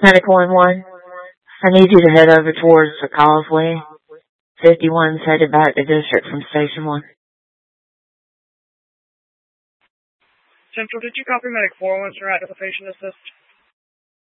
Medic 1-1. I need you to head over towards the causeway. 51's headed back to district from station 1. Central, did you copy Medic 4 once you're at the patient assist?